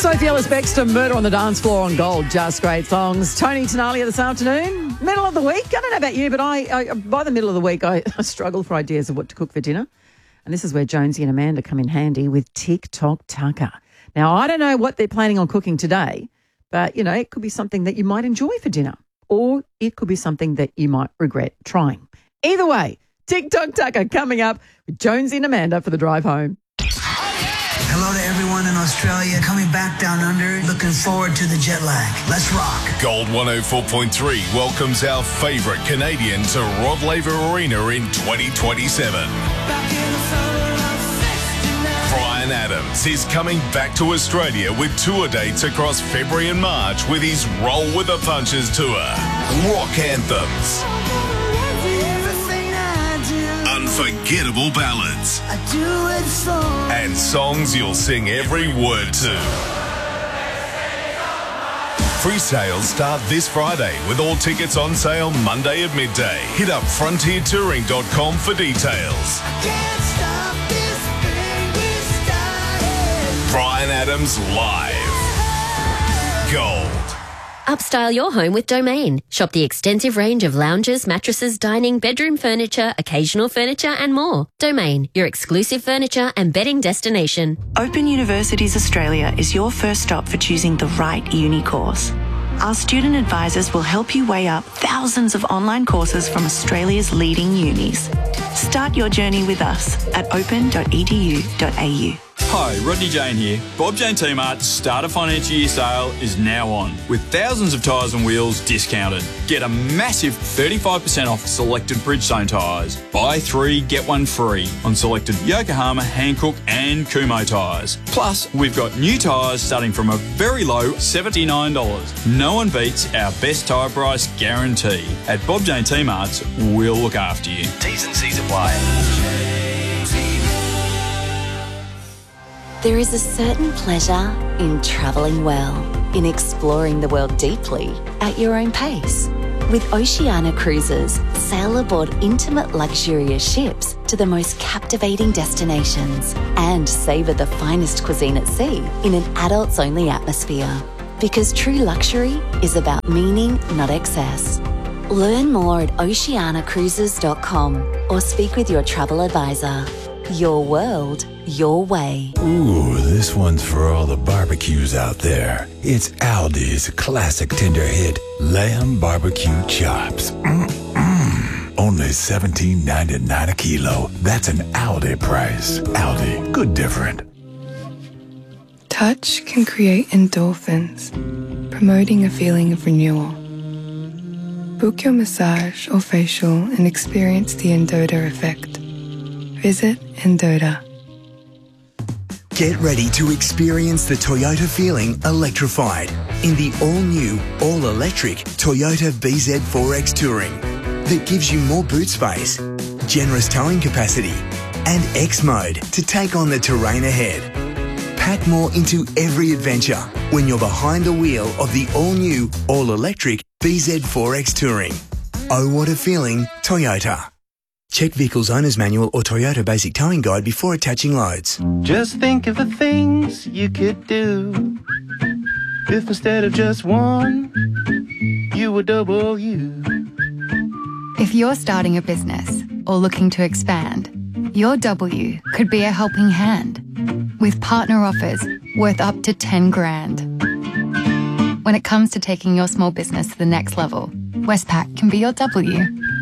Sophie Ellis-Bextor, Murder on the Dance Floor on Gold. Just great songs. Tony Tenalia this afternoon. Middle of the week. I don't know about you, but I by the middle of the week, I struggle for ideas of what to cook for dinner. And this is where Jonesy and Amanda come in handy with TikTok Tucker. Now, I don't know what they're planning on cooking today, but, you know, it could be something that you might enjoy for dinner, or it could be something that you might regret trying. Either way, TikTok Tucker coming up with Jonesy and Amanda for the drive home. Hello to everyone in Australia coming back down under. Looking forward to the jet lag. Let's rock. Gold 104.3 welcomes our favourite Canadian to Rod Laver Arena in 2027. Bryan Adams is coming back to Australia with tour dates across February and March with his Roll with the Punches tour. Rock anthems. Unforgettable ballads. I do it for and songs you'll sing every word to. Free sales start this Friday with all tickets on sale Monday at midday. Hit up frontiertouring.com for details. Can't stop this thing we started. Bryan Adams live. Gold. Upstyle your home with Domain. Shop the extensive range of lounges, mattresses, dining, bedroom furniture, occasional furniture and more. Domain, your exclusive furniture and bedding destination. Open Universities Australia is your first stop for choosing the right uni course. Our student advisors will help you weigh up thousands of online courses from Australia's leading unis. Start your journey with us at open.edu.au. Hi, Rodney Jane here. Bob Jane T-Mart's Starter Financial Year sale is now on, with thousands of tyres and wheels discounted. Get a massive 35% off selected Bridgestone tyres. Buy 3, get 1 free on selected Yokohama, Hankook and Kumho tyres. Plus, we've got new tyres starting from a very low $79. No one beats our best tyre price guarantee. At Bob Jane T-Mart's, we'll look after you. T's and C's apply. There is a certain pleasure in travelling well, in exploring the world deeply at your own pace. With Oceania Cruises, sail aboard intimate luxurious ships to the most captivating destinations and savour the finest cuisine at sea in an adults-only atmosphere. Because true luxury is about meaning, not excess. Learn more at oceanacruises.com or speak with your travel advisor. Your world, your way. Ooh, this one's for all the barbecues out there. It's Aldi's classic tender hit, Lamb Barbecue Chops. Only $17.99 a kilo. That's an Aldi price. Aldi, good different. Touch can create endorphins, promoting a feeling of renewal. Book your massage or facial and experience the Endota effect. Visit Endota. Get ready to experience the Toyota feeling electrified in the all-new, all-electric Toyota BZ4X Touring that gives you more boot space, generous towing capacity, and X-Mode to take on the terrain ahead. Pack more into every adventure when you're behind the wheel of the all-new, all-electric BZ4X Touring. Oh, what a feeling, Toyota. Check Vehicle's Owner's Manual or Toyota Basic Towing Guide before attaching loads. Just think of the things you could do if instead of just one, you were double you. If you're starting a business or looking to expand, your W could be a helping hand with partner offers worth up to 10 grand. When it comes to taking your small business to the next level, Westpac can be your W.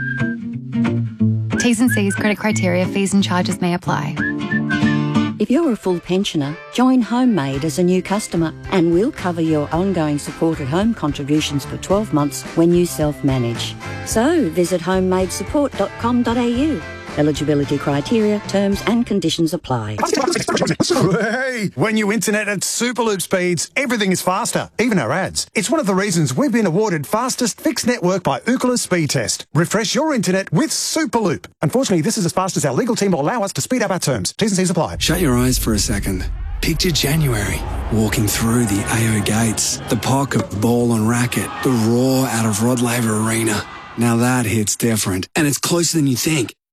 T's and C's, credit criteria, fees and charges may apply. If you're a full pensioner, join HomeMade as a new customer and we'll cover your ongoing support at home contributions for 12 months when you self-manage. So visit homemadesupport.com.au. Eligibility criteria, terms and conditions apply. Hey, when you internet at Superloop speeds, everything is faster, even our ads. It's one of the reasons we've been awarded fastest fixed network by Ookla Speed Test. Refresh your internet with Superloop. Unfortunately, this is as fast as our legal team will allow us to speed up our terms. T's and C's apply. Shut your eyes for a second. Picture January, walking through the AO gates, the pocket, ball and racket, the roar out of Rod Laver Arena. Now that hits different, and it's closer than you think.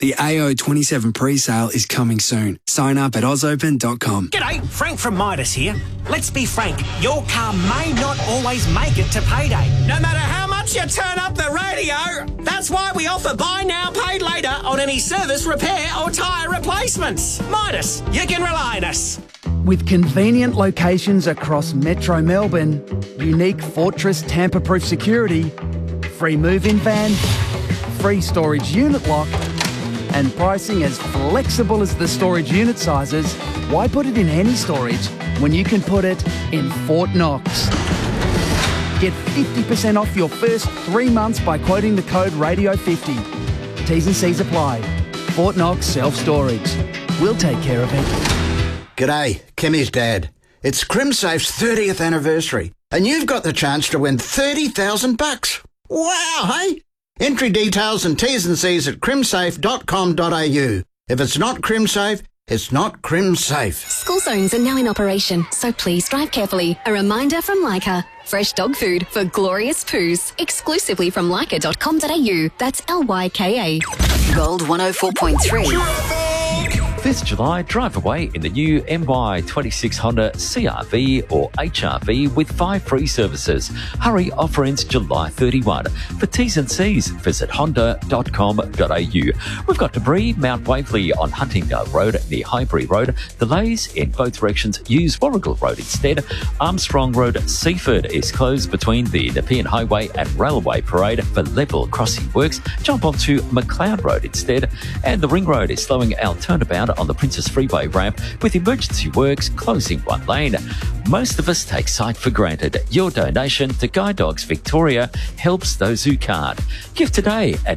The AO27 pre-sale is coming soon. Sign up at ausopen.com. G'day, Frank from Midas here. Let's be frank, your car may not always make it to payday. No matter how much you turn up the radio, that's why we offer buy now, pay later on any service, repair or tyre replacements. Midas, you can rely on us. With convenient locations across Metro Melbourne, unique Fortress tamper-proof security, free move-in van, free storage unit lock, and pricing as flexible as the storage unit sizes, why put it in any storage when you can put it in Fort Knox? Get 50% off your first 3 months by quoting the code RADIO50. T's and C's apply. Fort Knox Self-Storage. We'll take care of it. G'day, Kimmy's dad. It's CrimSafe's 30th anniversary, and you've got the chance to win $30,000. Wow, hey? Entry details and T's and C's at crimsafe.com.au. If it's not CrimSafe, it's not CrimSafe. School zones are now in operation, so please drive carefully. A reminder from Leica. Fresh dog food for glorious poos. Exclusively from leica.com.au. That's Lyka. Gold 104.3. This July, drive away in the new MY26 Honda CR-V or HR-V with 5 free services. Hurry, offer ends July 31. For T's and C's, visit honda.com.au. We've got debris, Mount Waverley on Huntingdale Road near Highbury Road. Delays in both directions, use Warrigal Road instead. Armstrong Road, Seaford is closed between the Nepean Highway and Railway Parade for level crossing works. Jump onto McLeod Road instead. And the Ring Road is slowing our turnabout on the Princess Freeway ramp with emergency works closing one lane. Most of us take sight for granted. Your donation to Guide Dogs Victoria helps those who can't. Give today at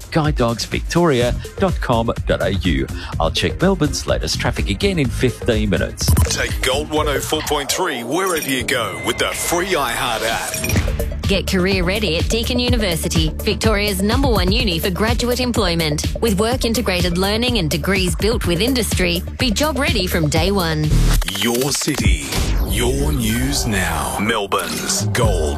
guidedogsvictoria.com.au. I'll check Melbourne's latest traffic again in 15 minutes. Take Gold 104.3 wherever you go with the free iHeart app. Get career ready at Deakin University, Victoria's #1 uni for graduate employment. With work-integrated learning and degrees built with industry, be job ready from day one. Your city, your news now. Melbourne's Gold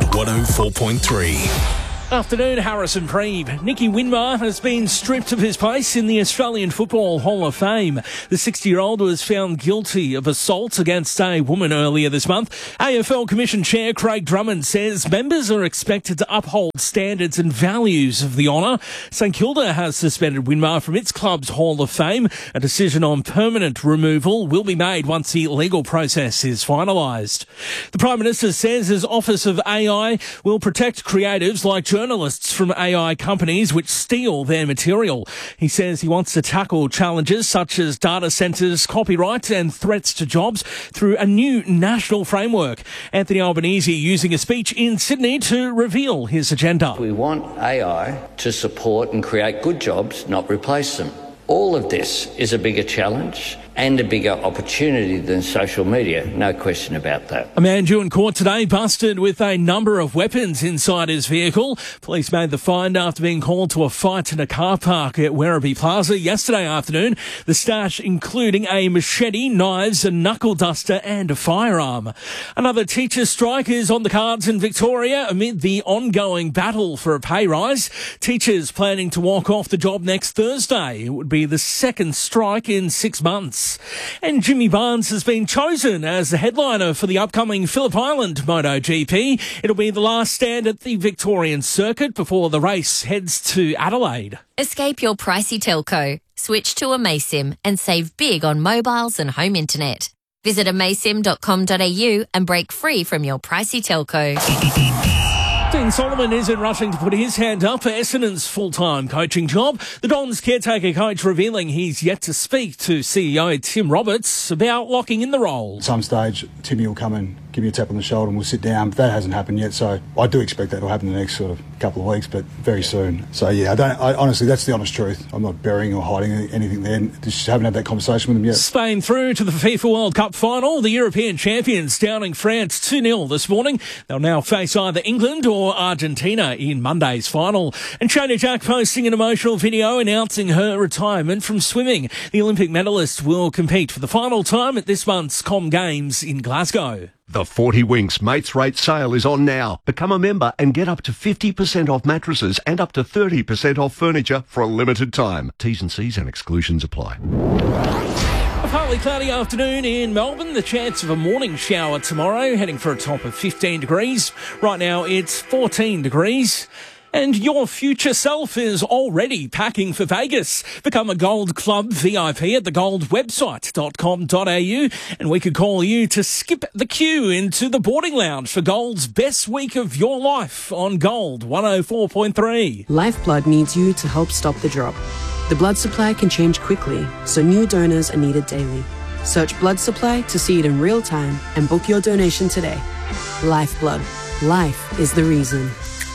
104.3. Afternoon, Harrison Preeve. Nicky Winmar has been stripped of his place in the Australian Football Hall of Fame. The 60-year-old was found guilty of assault against a woman earlier this month. AFL Commission Chair Craig Drummond says members are expected to uphold standards and values of the honour. St Kilda has suspended Winmar from its club's Hall of Fame. A decision on permanent removal will be made once the legal process is finalised. The Prime Minister says his Office of AI will protect creatives like journalists from AI companies which steal their material. He says he wants to tackle challenges such as data centres, copyright and threats to jobs through a new national framework. Anthony Albanese using a speech in Sydney to reveal his agenda. We want AI to support and create good jobs, not replace them. All of this is a bigger challenge and a bigger opportunity than social media, no question about that. A man due in court today busted with a number of weapons inside his vehicle. Police made the find after being called to a fight in a car park at Werribee Plaza yesterday afternoon. The stash including a machete, knives, a knuckle duster and a firearm. Another teacher strike is on the cards in Victoria amid the ongoing battle for a pay rise. Teachers planning to walk off the job next Thursday. It would be the second strike in 6 months. And Jimmy Barnes has been chosen as the headliner for the upcoming Phillip Island MotoGP. It'll be the last stand at the Victorian circuit before the race heads to Adelaide. Escape your pricey telco. Switch to Amaysim and save big on mobiles and home internet. Visit amaysim.com.au and break free from your pricey telco. Dean Solomon isn't rushing to put his hand up for Essendon's full-time coaching job. The Dons caretaker coach revealing he's yet to speak to CEO Tim Roberts about locking in the role. At some stage, Timmy will come and give me a tap on the shoulder and we'll sit down. But that hasn't happened yet, so I do expect that will happen in the next sort of couple of weeks, but very soon. So yeah, I honestly, that's the honest truth. I'm not burying or hiding anything there. Just haven't had that conversation with him yet. Spain through to the FIFA World Cup final. The European champions downing France 2-0 this morning. They'll now face either England or Argentina in Monday's final. And Shona Jack posting an emotional video announcing her retirement from swimming. The Olympic medalist will compete for the final time at this month's Com Games in Glasgow. The 40 Winks Mates Rate sale is on now. Become a member and get up to 50% off mattresses and up to 30% off furniture for a limited time. T's and C's and exclusions apply. A partly cloudy afternoon in Melbourne. The chance of a morning shower tomorrow, heading for a top of 15 degrees. Right now it's 14 degrees. And your future self is already packing for Vegas. Become a Gold Club VIP at thegoldwebsite.com.au, and we could call you to skip the queue into the boarding lounge for Gold's best week of your life on Gold 104.3. Lifeblood needs you to help stop the drop. The blood supply can change quickly, so new donors are needed daily. Search blood supply to see it in real time and book your donation today. Lifeblood. Life is the reason.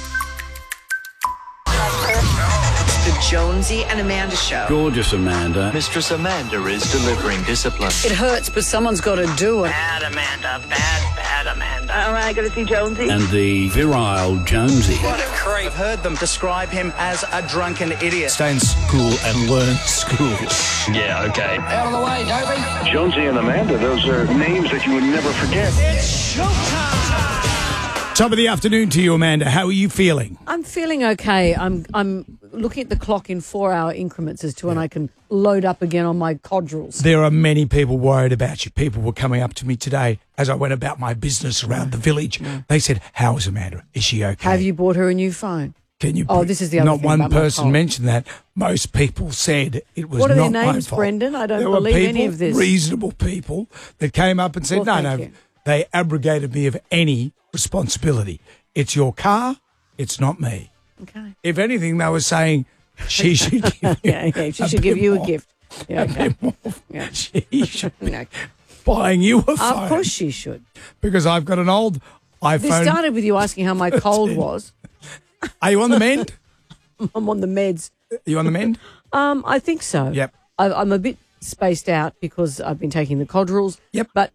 The Jonesy and Amanda Show. Gorgeous Amanda. Mistress Amanda is delivering discipline. It hurts, but someone's got to do it. Bad Amanda. Bad Amanda. All right, got to see Jonesy. And the virile Jonesy. What a creep. I've heard them describe him as a drunken idiot. Stay in school and learn school. Yeah, okay. Out of the way, Dopey. Jonesy and Amanda, those are names that you would never forget. It's showtime. Top of the afternoon to you, Amanda. How are you feeling? I'm feeling okay. I'm looking at the clock in 4-hour increments as to when I can load up again on my codrels. There are many people worried about you. People were coming up to me today as I went about my business around the village. They said, "How is Amanda? Is she okay?" Have you bought her a new phone? Can you? Oh, this is the other Not thing one about my person phone. mentioned that. Most people said it was What are not their my names, fault. Brendan? I don't There believe were people, any of this. Reasonable people that came up and said, Well, "No, thank no." you. They abrogated me of any responsibility. It's your car. It's not me. Okay. If anything, they were saying she should give you she should give you a gift. Yeah, okay. bit more. Yeah. She should be buying you a phone. Of course she should. Because I've got an old iPhone. This started with you asking how my cold was. Are you on the mend? I'm on the meds. Are you on the mend? I think so. Yep. I'm a bit spaced out because I've been taking the codrels. Yep. But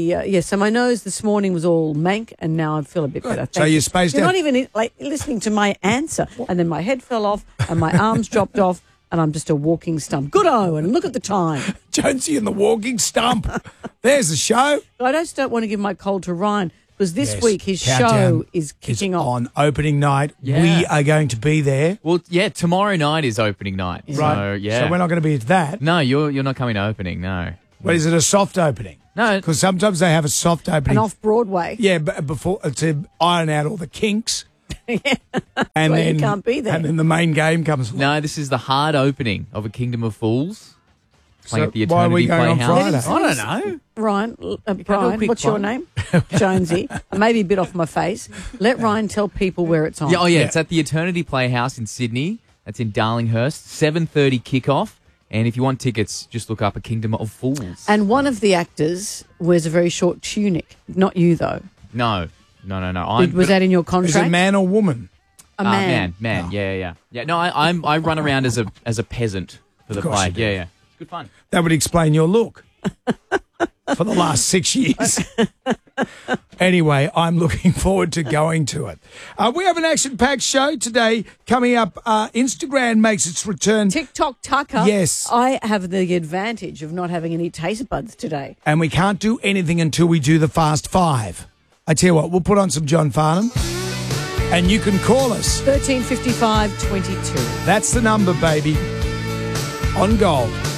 so my nose this morning was all mank, and now I feel a bit better. So you're spaced You're out. not even listening to my answer, and then my head fell off, and my arms dropped off, and I'm just a walking stump. Good Owen, look at the time. Jonesy and the walking stump. There's the show. I just don't want to give my cold to Ryan because this Yes. week his Countdown show is kicking off. On opening night, Yeah. we are going to be there. Well, yeah, tomorrow night is opening night. Right. So, yeah. So we're not going to be at that. No, you're not coming to opening, no. What is it, a soft opening? No. Because sometimes they have a soft opening. And off Broadway. Yeah, but before to iron out all the kinks. And Well, then you can't be there. And then the main game comes. No, this is the hard opening of A Kingdom of Fools. Playing So at the why are we Eternity going on Playhouse. Friday? I don't know. Ryan, do a Brian, quick what's your one. name? Jonesy. Maybe a bit off my face. Let Ryan tell people where it's on. Yeah, it's at the Eternity Playhouse in Sydney. That's in Darlinghurst. 7:30 kickoff. And if you want tickets, just look up A Kingdom of Fools. And one of the actors wears a very short tunic. Not you, though. No. Was that in your Is contract? it man or woman? A man. Man. Yeah. No, I run around as a peasant for the Of course play. you do. Yeah. It's good fun. That would explain your look for the last 6 years. Anyway, I'm looking forward to going to it. We have an action-packed show today coming up. Instagram makes its return. TikTok Tucker. Yes. I have the advantage of not having any taste buds today. And we can't do anything until we do the Fast Five. I tell you what, we'll put on some John Farnham and you can call us. 1355 22. That's the number, baby. On Gold.